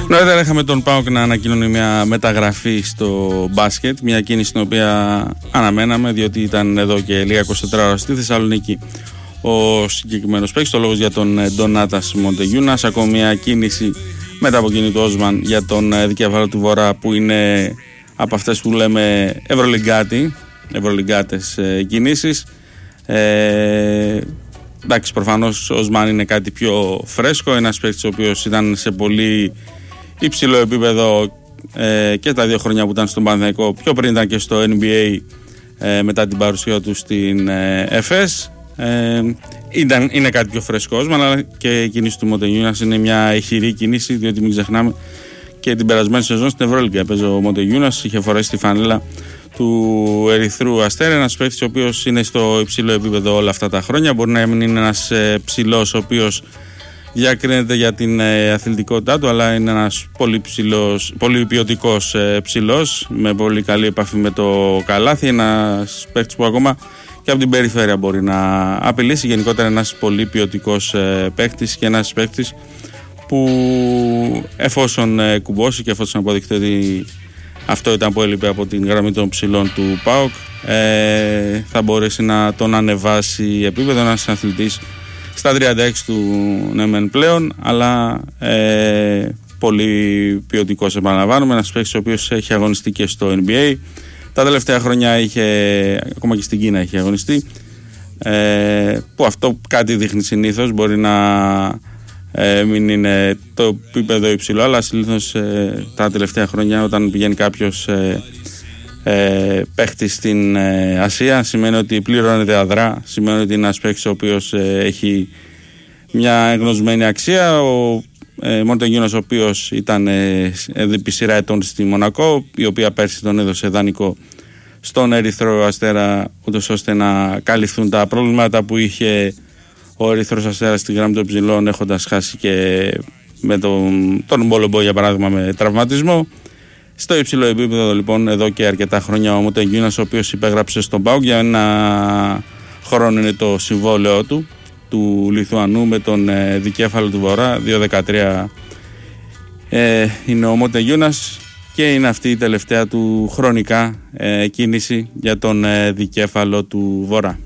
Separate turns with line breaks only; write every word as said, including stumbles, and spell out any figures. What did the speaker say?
Νωρίτερα είχαμε τον ΠΑΟΚ να ανακοινώνει μια μεταγραφή στο μπάσκετ, μια κίνηση την οποία αναμέναμε, διότι ήταν εδώ και λίγα είκοσι ώρα στη Θεσσαλονίκη ο συγκεκριμένος παίκτης. Το λόγος για τον Ντονάτας Μοντεγιούνας. Ακόμη μια κίνηση μετά από εκείνη του Όσμαν για τον δικέφαλο του Βορρά, που είναι από αυτές που λέμε ευρωλιγκάτι, ευρωλιγκάτες ε, κινήσεις. Ε, εντάξει, προφανώς ο Όσμαν είναι κάτι πιο φρέσκο, ένας παίκτης ο οποίος ήταν σε πολύ υψηλό επίπεδο ε, και τα δύο χρόνια που ήταν στον Παναθηναϊκό, πιο πριν ήταν και στο N B A ε, μετά την παρουσία του στην ε, Εφές. Ε, ήταν, είναι κάτι πιο φρέσκο, αλλά και η κίνηση του Μοντεγιούνας είναι μια ηχηρή κίνηση, διότι μην ξεχνάμε και την περασμένη σεζόν στην Ευρωλίγκα έπαιζε ο Μοντεγιούνας, είχε φορέσει τη φανέλα του Ερυθρού Αστέρα, ένας παίκτης ο οποίος είναι στο υψηλό επίπεδο όλα αυτά τα χρόνια. Μπορεί να μην είναι ένας ε, ψηλός ο οποίος διακρίνεται για την ε, αθλητικότητά του, αλλά είναι ένας πολύ, ψηλός, πολύ ποιοτικός ε, ψηλός, με πολύ καλή επαφή με το καλάθι, ένας παίκτης που ακόμα και από την περιφέρεια μπορεί να απειλήσει. Γενικότερα ένας πολύ ποιοτικός ε, παίκτης και ένας παίκτης που εφόσον ε, κουμπώσει και εφόσον αποδειχθεί ότι αυτό ήταν που έλειπε από την γραμμή των ψηλών του ΠΑΟΚ, ε, θα μπορέσει να τον ανεβάσει επίπεδο, ένας αθλητής στα τριάντα έξι του, ναι μεν πλέον, αλλά ε, πολύ ποιοτικός, επαναλαμβάνουμε, ένας παίκτης ο οποίος έχει αγωνιστεί και στο N B A. Τα τελευταία χρόνια είχε, ακόμα και στην Κίνα είχε αγωνιστεί, ε, που αυτό κάτι δείχνει συνήθως. Μπορεί να ε, μην είναι το επίπεδο υψηλό, αλλά συνήθως ε, τα τελευταία χρόνια όταν πηγαίνει κάποιος ε, ε, παίχτης στην ε, Ασία, σημαίνει ότι πληρώνεται αδρά, σημαίνει ότι είναι ένας παίχτης ο οποίος ε, έχει μια εγνωσμένη αξία. Ο ε, Μοντεγιούνας, ο οποίος ήταν ε, επί σειρά ετών στη Μονακό, η οποία πέρσι τον έδωσε δανεικό στον Ερυθρό Αστέρα, ούτως ώστε να καλυφθούν τα προβλήματα που είχε ο Ερυθρός Αστέρας στη γραμμή των ψηλών, έχοντας χάσει και με τον, τον Μπολομπό για παράδειγμα με τραυματισμό. Στο υψηλό επίπεδο λοιπόν εδώ και αρκετά χρόνια ο Μοντεγιούνας, ο οποίος υπέγραψε στον ΠΑΟΚ για ένα χρόνο, είναι το συμβόλαιό του, του Λιθουανού με τον ε, δικέφαλο του Βορρά, δύο δεκατρία ε, είναι ο Μοντεγιούνας, και είναι αυτή η τελευταία του χρονικά ε, κίνηση για τον ε, δικέφαλο του Βορρά.